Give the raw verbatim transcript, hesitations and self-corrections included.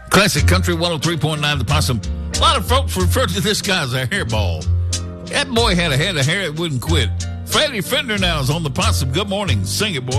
Classic Country one oh three point nine The Possum. A lot of folks refer to this guy as a hairball. That boy had a head of hair that wouldn't quit. Freddie Fender now is on The Possum. Good morning. Sing it, boy.